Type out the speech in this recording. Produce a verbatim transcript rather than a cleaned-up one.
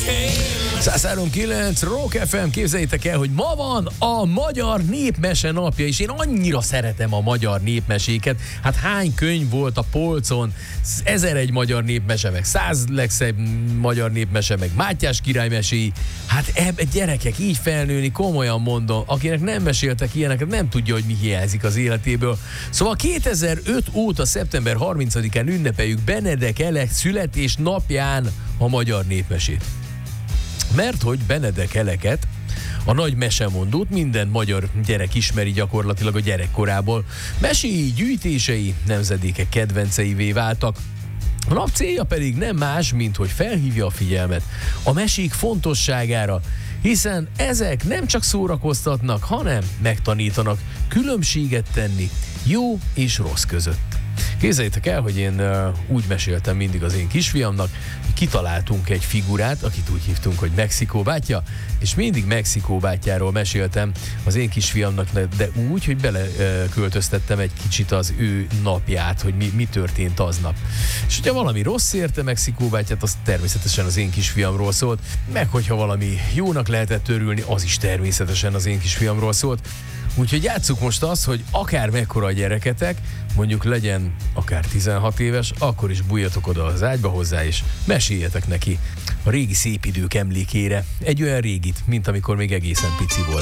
száz három kilenc Rock ef em, képzeljétek el, hogy ma van a Magyar Népmese napja, és én annyira szeretem a magyar népmeséket. Hát hány könyv volt a polcon, ezeregy magyar népmese, meg száz legszebb magyar népmese, meg Mátyás király meséi. Hát ebbe gyerekek, így felnőni, komolyan mondom, akinek nem meséltek ilyeneket, nem tudja, hogy mi hiányzik az életéből. Szóval kétezer-öt óta szeptember harmincadikán ünnepeljük Benedek Elek születésnapján a magyar népmesét. Mert hogy Benedek Eleket, a nagy mesemondót minden magyar gyerek ismeri gyakorlatilag a gyerekkorából. Meséi, gyűjtései nemzedékek kedvenceivé váltak. A nap célja pedig nem más, mint hogy felhívja a figyelmet a mesék fontosságára, hiszen ezek nem csak szórakoztatnak, hanem megtanítanak különbséget tenni jó és rossz között. Képzeljétek el, hogy én uh, úgy meséltem mindig az én kisfiamnak, hogy kitaláltunk egy figurát, akit úgy hívtunk, hogy Mexikó bátyja, és mindig Mexikó bátyjáról meséltem az én kisfiamnak, de úgy, hogy beleköltöztettem uh, egy kicsit az ő napját, hogy mi, mi történt aznap. És hogyha valami rossz érte Mexikó bátyát, az természetesen az én kisfiamról szólt, meg hogyha valami jónak lehetett örülni, az is természetesen az én kisfiamról szólt. Úgyhogy játsszuk most azt, hogy akár mekkora a gyereketek, mondjuk legyen akár tizenhat éves, akkor is bújjatok oda az ágyba hozzá, és meséljetek neki a régi szép idők emlékére. Egy olyan régit, mint amikor még egészen pici volt.